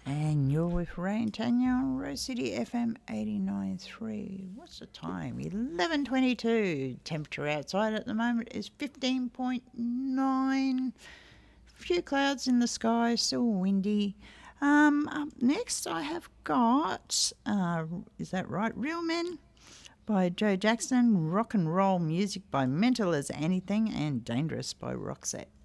And you're with Ray and Tanya on Rose City FM 89.3. What's the time? 11:22. Temperature outside at the moment is 15.9. Few clouds in the sky, still windy. Up next I have got, is that right? Real Men by Joe Jackson, Rock and Roll Music by Mental as Anything, and Dangerous by Roxette.